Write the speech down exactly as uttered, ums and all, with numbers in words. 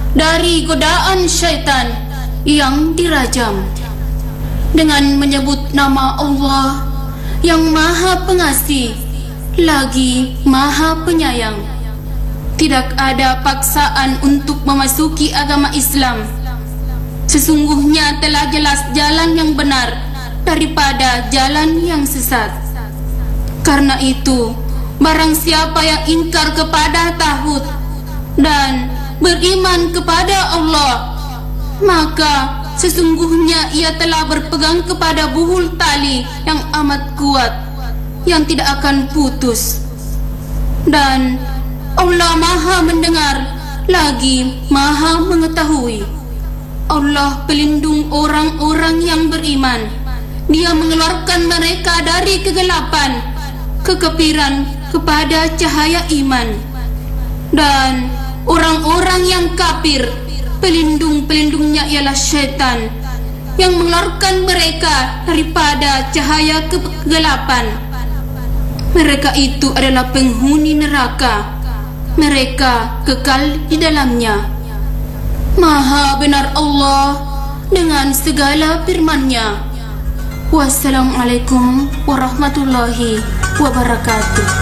dari godaan syaitan yang dirajam dengan menyebut nama Allah yang Maha Pengasih lagi Maha Penyayang. Tidak ada paksaan untuk memasuki agama Islam. Sesungguhnya telah jelas jalan yang benar daripada jalan yang sesat. Karena itu, barang siapa yang ingkar kepada tauhid dan beriman kepada Allah, maka sesungguhnya ia telah berpegang kepada buhul tali yang amat kuat, yang tidak akan putus. Dan Allah Maha mendengar lagi Maha mengetahui. Allah pelindung orang-orang yang beriman. Dia mengeluarkan mereka dari kegelapan, kekafiran kepada cahaya iman. Dan orang-orang yang kafir, pelindung-pelindungnya ialah syaitan yang mengeluarkan mereka daripada cahaya kegelapan. Mereka itu adalah penghuni neraka. Mereka kekal di dalamnya. Maha benar Allah dengan segala firman-Nya. Wassalamualaikum warahmatullahi wabarakatuh.